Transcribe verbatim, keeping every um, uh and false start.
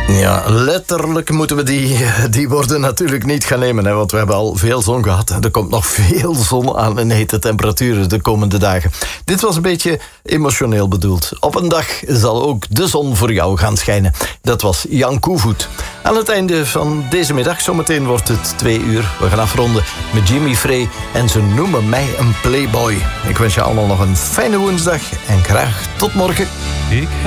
Ja, letterlijk moeten we die, die woorden natuurlijk niet gaan nemen, hè, want we hebben al veel zon gehad. Er komt nog veel zon aan en hete temperaturen de komende dagen. Dit was een beetje emotioneel bedoeld. Op een dag zal ook de zon voor jou gaan schijnen. Dat was Jan Koevoet. Aan het einde van deze middag, zometeen wordt het twee uur. We gaan afronden met Jimmy Frey en ze noemen mij een playboy. Ik wens je allemaal nog een fijne woensdag en graag tot morgen. Ik